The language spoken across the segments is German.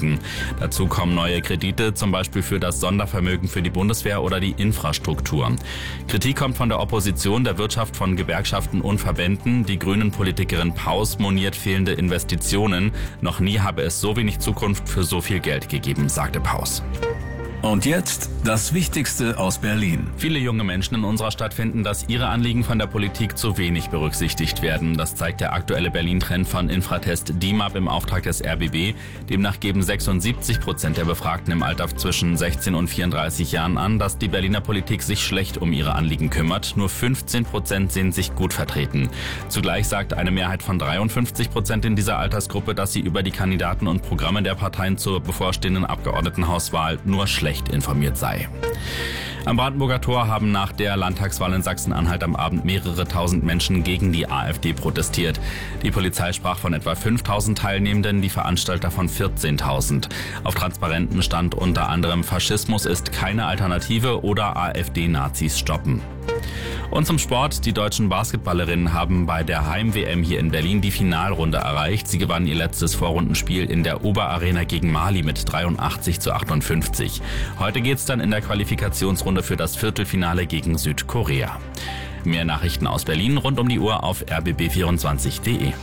benötigen. Dazu kommen neue Kredite, zum Beispiel für das Sondervermögen für die Bundeswehr oder die Infrastruktur. Kritik kommt von der Opposition, der Wirtschaft, von Gewerkschaften und Verbänden. Die Grünen-Politikerin Paus moniert fehlende Investitionen. Noch nie habe es so wenig Zukunft für so viel Geld gegeben, sagte Paus. Und jetzt das Wichtigste aus Berlin. Viele junge Menschen in unserer Stadt finden, dass ihre Anliegen von der Politik zu wenig berücksichtigt werden. Das zeigt der aktuelle Berlin-Trend von Infratest DIMAP im Auftrag des RBB. Demnach geben 76% der Befragten im Alter zwischen 16 und 34 Jahren an, dass die Berliner Politik sich schlecht um ihre Anliegen kümmert. Nur 15% sehen sich gut vertreten. Zugleich sagt eine Mehrheit von 53% in dieser Altersgruppe, dass sie über die Kandidaten und Programme der Parteien zur bevorstehenden Abgeordnetenhauswahl nur schlecht informiert sei. Am Brandenburger Tor haben nach der Landtagswahl in Sachsen-Anhalt am Abend mehrere tausend Menschen gegen die AfD protestiert. Die Polizei sprach von etwa 5.000 Teilnehmenden, die Veranstalter von 14.000. Auf Transparenten stand unter anderem: Faschismus ist keine Alternative oder AfD-Nazis stoppen. Und zum Sport. Die deutschen Basketballerinnen haben bei der Heim-WM hier in Berlin die Finalrunde erreicht. Sie gewannen ihr letztes Vorrundenspiel in der Oberarena gegen Mali mit 83-58. Heute geht's dann in der Qualifikationsrunde für das Viertelfinale gegen Südkorea. Mehr Nachrichten aus Berlin rund um die Uhr auf rbb24.de.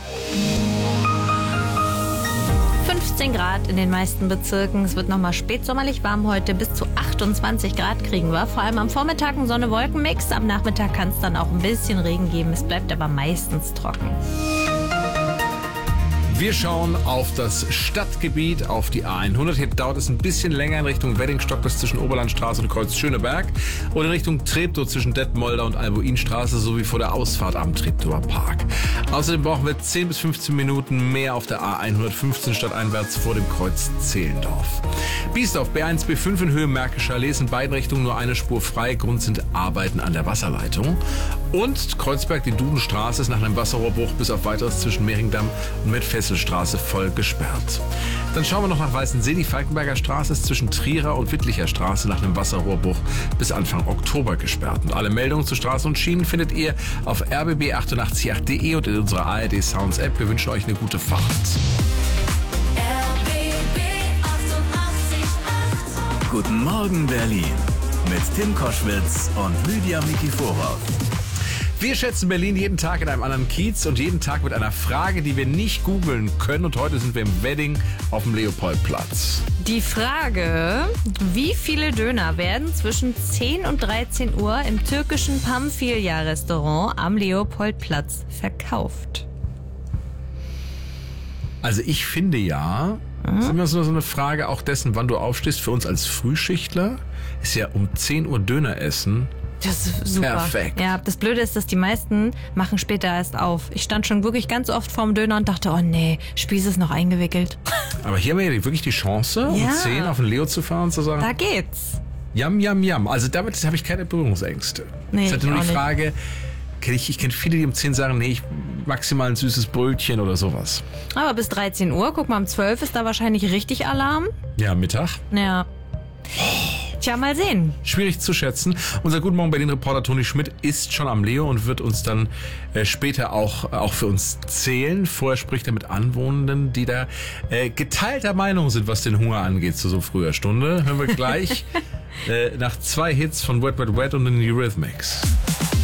15 Grad in den meisten Bezirken. Es wird nochmal spätsommerlich warm heute. Bis zu 28 Grad kriegen wir. Vor allem am Vormittag ein Sonne-Wolken-Mix. Am Nachmittag kann es dann auch ein bisschen Regen geben. Es bleibt aber meistens trocken. Wir schauen auf das Stadtgebiet, auf die A100. Hier dauert es ein bisschen länger in Richtung Weddingstock bis zwischen Oberlandstraße und Kreuz Schöneberg und in Richtung Treptow zwischen Detmolder und Albuinstraße sowie vor der Ausfahrt am Treptower Park. Außerdem brauchen wir 10 bis 15 Minuten mehr auf der A115 stadteinwärts vor dem Kreuz Zehlendorf. Biesdorf B1, B5 in Höhe Märkischer Allee ist in beiden Richtungen nur eine Spur frei. Grund sind Arbeiten an der Wasserleitung. Und Kreuzberg, die Dudenstraße, ist nach einem Wasserrohrbruch bis auf weiteres zwischen Mehringdamm und Medfesselstraße voll gesperrt. Dann schauen wir noch nach Weißensee. Die Falkenberger Straße ist zwischen Trierer und Wittlicher Straße nach einem Wasserrohrbruch bis Anfang Oktober gesperrt. Und alle Meldungen zu Straßen und Schienen findet ihr auf rbb888.de und in unserer ARD Sounds App. Wir wünschen euch eine gute Fahrt. Guten Morgen Berlin mit Tim Koschwitz und Lydia Mikiforov. Wir schätzen Berlin jeden Tag in einem anderen Kiez und jeden Tag mit einer Frage, die wir nicht googeln können. Und heute sind wir im Wedding auf dem Leopoldplatz. Die Frage: Wie viele Döner werden zwischen 10 und 13 Uhr im türkischen Pamphilja-Restaurant am Leopoldplatz verkauft? Also ich finde ja, das ist immer so eine Frage auch dessen, wann du aufstehst. Für uns als Frühschichtler ist ja um 10 Uhr Döner essen. Das ist super. Perfekt. Ja, das Blöde ist, dass die meisten machen später erst auf. Ich stand schon wirklich ganz oft vorm Döner und dachte, oh nee, Spieß ist noch eingewickelt. Aber hier haben wir ja wirklich die Chance, um 10 auf den Leo zu fahren und zu sagen, Da geht's. Yum, yum, yum. Also damit habe ich keine Berührungsängste. Nee, es hatte ich nur auch die nicht. Frage, ich kenne viele, die um 10 sagen, nee, ich maximal ein süßes Brötchen oder sowas. Aber bis 13 Uhr, guck mal, um 12 ist da wahrscheinlich richtig Alarm. Ja, Mittag. Ja. Tja, mal sehen. Schwierig zu schätzen. Unser Guten Morgen Berlin-Reporter Toni Schmidt ist schon am Leo und wird uns dann später auch für uns zählen. Vorher spricht er mit Anwohnenden, die da geteilter Meinung sind, was den Hunger angeht zu so früher Stunde. Hören wir gleich nach 2 Hits von Wet, Wet, Wet und den Eurythmics.